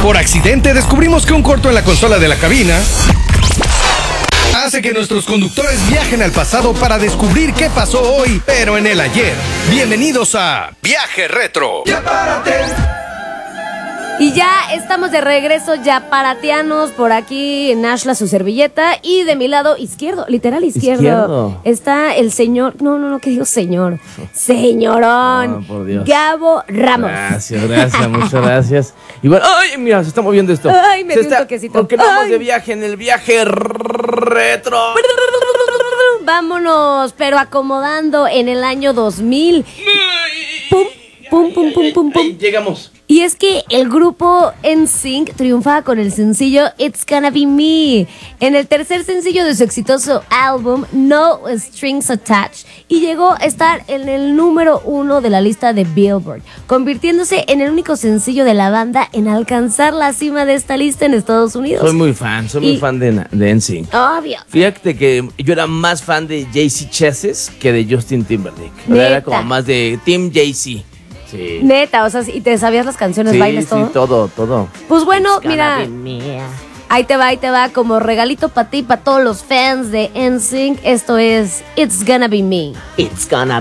Por accidente descubrimos que un corto en la consola de la cabina hace que nuestros conductores viajen al pasado para descubrir qué pasó hoy, pero en el ayer. Bienvenidos a Viaje Retro. ¡Ya párate! Y ya estamos de regreso, ya paratianos, por aquí Nashla su servilleta y de mi lado izquierdo, literal izquierdo. Está el señor, no, ¿qué digo señor? Señorón, por Dios. Gabo Ramos. Gracias, muchas gracias. Y bueno, ¡ay, mira, se está moviendo esto! Ay, me dio un toquecito. Porque vamos de viaje en el Viaje Retro. Vámonos, pero acomodando en el año 2000. Pum. Llegamos. Y es que el grupo NSYNC triunfaba con el sencillo It's Gonna Be Me, en el tercer sencillo de su exitoso álbum No Strings Attached, y llegó a estar en el número 1 de la lista de Billboard, convirtiéndose en el único sencillo de la banda en alcanzar la cima de esta lista en Estados Unidos. Soy muy fan de NSYNC. Obvio. Fíjate que yo era más fan de JC Chassis que de Justin Timberlake. Era como más de Team JC. Sí. Neta, o sea, ¿y te sabías las canciones, bailes, todo? Sí, todo. Pues bueno, mira, ahí te va, como regalito para ti, para todos los fans de NSYNC, esto es It's Gonna Be Me. It's gonna